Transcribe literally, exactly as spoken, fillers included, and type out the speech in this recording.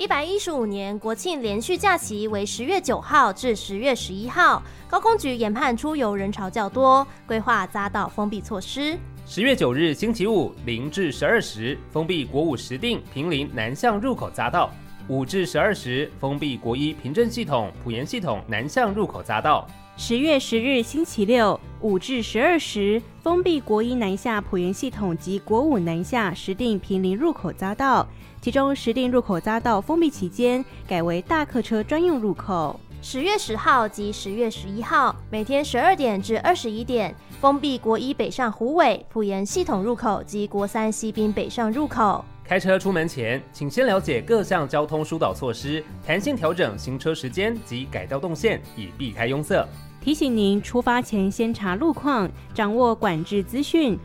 一百一十五年国庆连续假期为十月九号至十月十一号，高工局研判出游人潮较多，规划匝道封闭措施。 十月九日星期五零至十二时封闭国五石碇坪林南向入口匝道，五至十二时封闭国一平镇系统埔盐系统南向入口匝道。 十月十日星期六五至十二时封闭国一南下埔盐系统及国五南下石碇坪林入口匝道，其中石碇入口匝道封闭期间改为大客车专用入口。 十月十号及十月十一号每天十二点至二十一点封闭国一北上虎尾埔盐系统入口及国三西滨北上入口。 开车出门前，请先了解各项交通疏导措施，弹性调整行车时间及改道动线，以避开拥塞。 提醒您出发前先查路况，掌握管制资讯，